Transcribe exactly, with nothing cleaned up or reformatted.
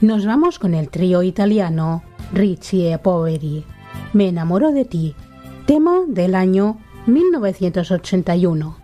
Nos vamos con el trío italiano Ricci e Poveri. Me enamoro de ti, tema del año mil novecientos ochenta y uno.